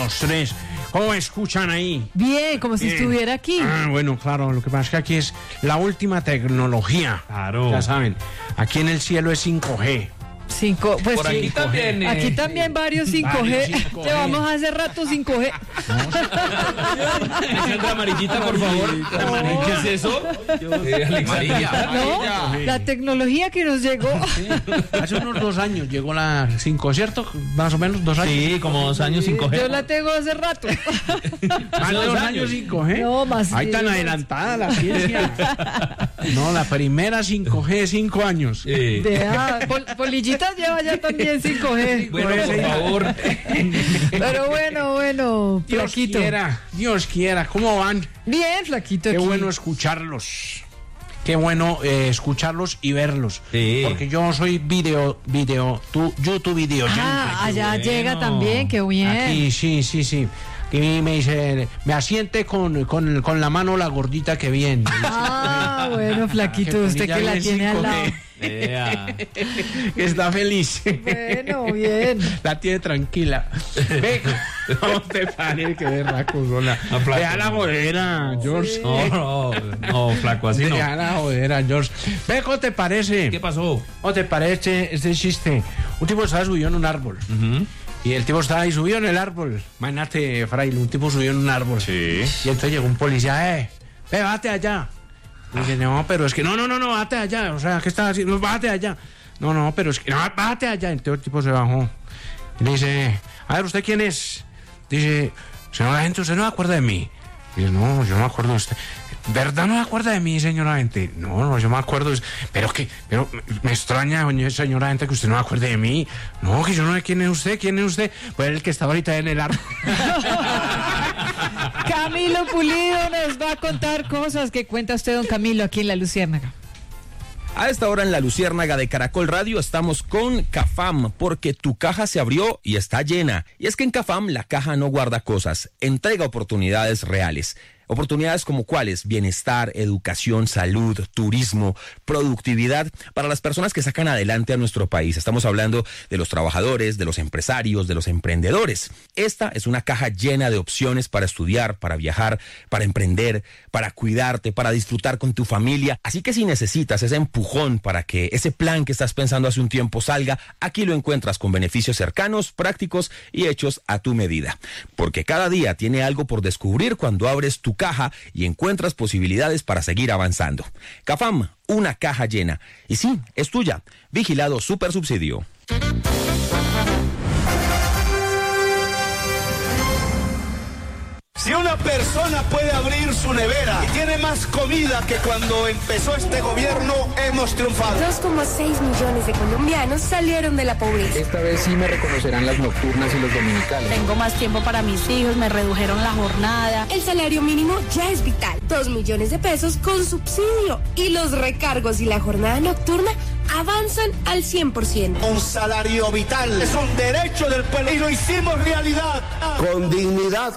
los tres. ¿Cómo escuchan ahí? Bien, como si estuviera aquí. Bueno, claro, lo que pasa es que aquí es la última tecnología. Claro. Ya saben, aquí en el cielo es 5G. Pues por aquí sí. también. Aquí también varios 5G. Varios 5G. Llevamos hace rato 5G. Alexandra Amarillita, por favor. ¿Qué es eso? Amarilla. No, la tecnología que nos llegó. Hace unos 2 años llegó la 5, ¿cierto? Más o menos 2 años. Sí, como 2 años 5G. Yo la tengo hace rato. Más de 2 años 5G. No, más. Ahí tan adelantada la ciencia. No, la primera 5G, 5 años. Polillitas lleva ya también 5G. Bueno, por favor. Pero bueno, Flaquito. Dios quiera, ¿cómo van? Bien, Flaquito. Qué aquí. bueno escucharlos. Qué bueno escucharlos y verlos. Sí. Porque yo soy YouTube video. Allá bueno. llega también, qué bien. Aquí, sí. Y me dice, me asiente con la mano la gordita que viene. Bueno, Flaquito, usted que la tiene al lado. Está feliz. Bueno, bien. La tiene tranquila. Ve, no te pares que berraco sola. Deja la jodera, George. No, flaco, así no. Deja la jodera, George. Ve, ¿cómo te parece? ¿Qué pasó? ¿Cómo te parece este chiste? Un tipo estaba subido en un árbol. Y el tipo estaba ahí subido en el árbol. Imagínate, fraile, un tipo subió en un árbol. Sí. Y entonces llegó un policía, ve, bájate allá. Y dice, no, pero es que no, bájate allá. O sea, ¿qué estás haciendo? No, bájate allá. No, pero es que, no, bájate allá. Entonces el tipo se bajó. Y le dice, a ver, ¿usted quién es? Dice, señora gente, ¿usted no se acuerda de mí? Y dice, no, yo no me acuerdo de usted. ¿Verdad no me acuerda de mí, señora gente? No, yo me acuerdo. Pero me extraña, señora gente, que usted no me acuerde de mí. No, que yo no sé quién es usted. Pues el que está ahorita en el árbol. Camilo Pulido nos va a contar cosas que cuenta usted, don Camilo, aquí en La Luciérnaga. A esta hora en La Luciérnaga de Caracol Radio estamos con Cafam, porque tu caja se abrió y está llena. Y es que en Cafam la caja no guarda cosas, entrega oportunidades reales. Oportunidades como cuáles: bienestar, educación, salud, turismo, productividad para las personas que sacan adelante a nuestro país. Estamos hablando de los trabajadores, de los empresarios, de los emprendedores. Esta es una caja llena de opciones para estudiar, para viajar, para emprender, para cuidarte, para disfrutar con tu familia. Así que si necesitas ese empujón para que ese plan que estás pensando hace un tiempo salga, aquí lo encuentras con beneficios cercanos, prácticos y hechos a tu medida. Porque cada día tiene algo por descubrir cuando abres tu caja y encuentras posibilidades para seguir avanzando. Cafam, una caja llena. Y sí, es tuya. Vigilado Supersubsidio. Si una persona puede abrir su nevera y tiene más comida que cuando empezó este gobierno, hemos triunfado. 2,6 millones de colombianos salieron de la pobreza. Esta vez sí me reconocerán las nocturnas y los dominicales. Tengo más tiempo para mis hijos, me redujeron la jornada. El salario mínimo ya es vital. 2 millones de pesos con subsidio. Y los recargos y la jornada nocturna avanzan al 100%. Un salario vital es un derecho del pueblo y lo hicimos realidad. Con dignidad